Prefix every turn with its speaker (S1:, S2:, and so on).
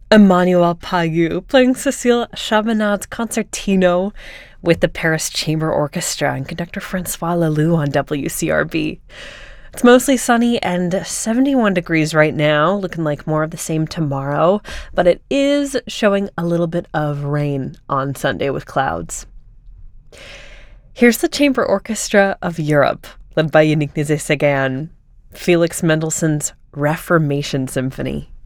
S1: Emmanuel Payou playing Cécile Chabanad's Concertino with the Paris Chamber Orchestra and conductor Francois Laloux on WCRB. It's mostly sunny and 71 degrees right now, looking like more of the same tomorrow, but it is showing a little bit of rain on Sunday with clouds. Here's the Chamber Orchestra of Europe, led by Yannick Nézet-Séguin, Felix Mendelssohn's Reformation Symphony.